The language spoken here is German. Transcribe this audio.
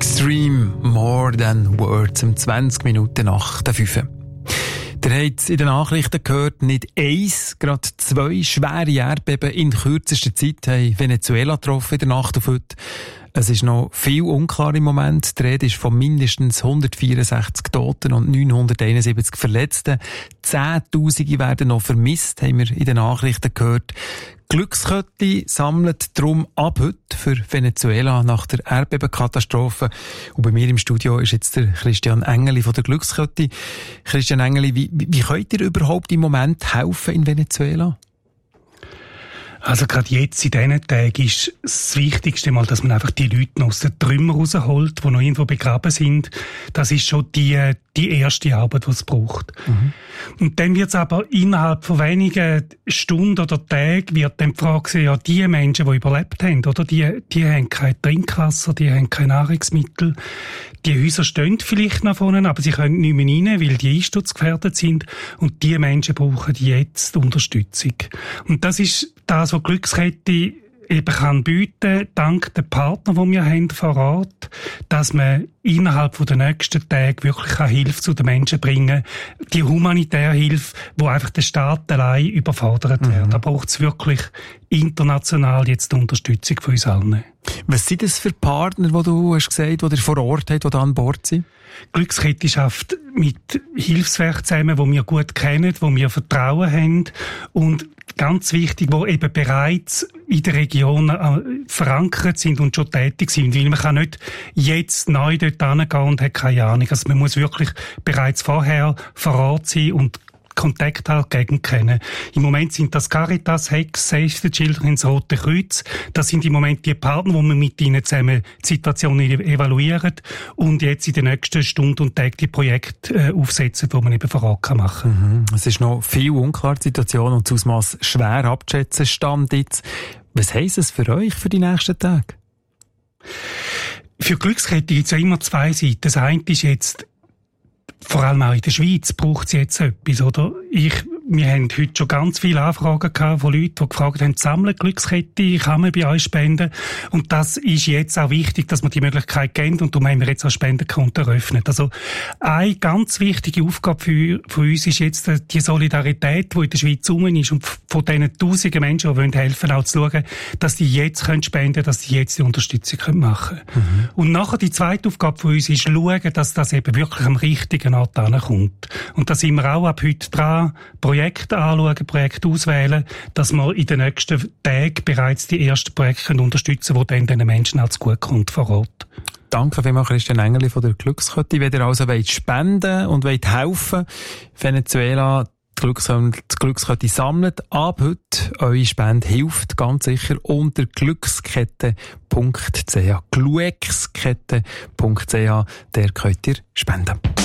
Extreme, More Than Words, um 20 Minuten nach der 5. Ihr habt in den Nachrichten gehört, nicht eins, gerade 2 schwere Erdbeben in kürzester Zeit haben Venezuela getroffen in der Nacht auf heute. Es ist noch viel unklar im Moment. Die Rede ist von mindestens 164 Toten und 971 Verletzten. Zehntausende werden noch vermisst, haben wir in den Nachrichten gehört. Glückskette sammelt darum ab heute für Venezuela nach der Erdbebenkatastrophe. Und bei mir im Studio ist jetzt der Christian Engeli von der Glückskette. Christian Engeli, wie könnt ihr überhaupt im Moment helfen in Venezuela? Also gerade jetzt in diesen Tagen ist das Wichtigste mal, dass man einfach die Leute noch aus den Trümmern rausholt, die noch irgendwo begraben sind. Das ist schon die erste Arbeit, die es braucht. Mhm. Und dann wird es aber innerhalb von wenigen Stunden oder Tagen wird dann die Frage sein, ja, die Menschen, die überlebt haben, oder die haben kein Trinkwasser, die haben kein Nahrungsmittel. Die Häuser stehen vielleicht noch vorne, aber sie können nicht mehr rein, weil die einsturzgefährdet sind. Und die Menschen brauchen jetzt Unterstützung. Und das ist das, was Glückskette eben kann bieten, dank der Partner, die wir haben vor Ort, dass man innerhalb der nächsten Tage wirklich Hilfe zu den Menschen bringen kann. Die humanitäre Hilfe, wo einfach der Staat allein überfordert wird. Da braucht es wirklich international jetzt die Unterstützung von uns allen. Was sind das für Partner, die du hast gesagt, die ihr vor Ort habt, die da an Bord sind? Glückskette schafft mit Hilfswerken zusammen, die wir gut kennen, wo wir Vertrauen haben und ganz wichtig, die eben bereits in der Region verankert sind und schon tätig sind. Weil man kann nicht jetzt neu dort hingehen und hat keine Ahnung. Also man muss wirklich bereits vorher vor Ort sein und Kontakt halt gegen kennen. Im Moment sind das Caritas, Hex, Save the Children, das Rote Kreuz. Das sind im Moment die Partner, wo wir mit ihnen zusammen die Situation evaluieren und jetzt in den nächsten Stunden und Tagen die Projekte aufsetzen, die man eben vor Ort machen kann. Es ist noch viel unklar, die Situation, und das Ausmaß schwer abzuschätzen stand jetzt. Was heisst es für euch für die nächsten Tage? Für Glückskette gibt es ja immer 2 Seiten. Das eine ist jetzt, vor allem auch in der Schweiz braucht es jetzt etwas, oder? Wir haben heute schon ganz viele Anfragen gehabt von Leuten, die gefragt haben, sammeln Glückskette, kann man bei euch spenden? Und das ist jetzt auch wichtig, dass man die Möglichkeit kennt, und darum haben wir jetzt auch Spendenkonten eröffnet. Also, eine ganz wichtige Aufgabe für uns ist jetzt die Solidarität, die in der Schweiz rum ist, und von diesen tausenden Menschen, die helfen wollen, auch zu schauen, dass die jetzt spenden können, dass die jetzt die Unterstützung machen können. Und nachher die zweite Aufgabe von uns ist, schauen, dass das eben wirklich am richtigen Ort ankommt. Und da sind wir auch ab heute dran, Projekte anschauen, Projekte auswählen, dass wir in den nächsten Tagen bereits die ersten Projekte unterstützen können, die dann den Menschen auch gut kommt vor Ort. Danke vielmals, Christian Engeli von der Glückskette. Wenn ihr also spenden und helfen wollt, Venezuela, die Glückskette sammelt ab heute. Eure Spende hilft ganz sicher unter glückskette.ch. Glückskette.ch, der könnt ihr spenden.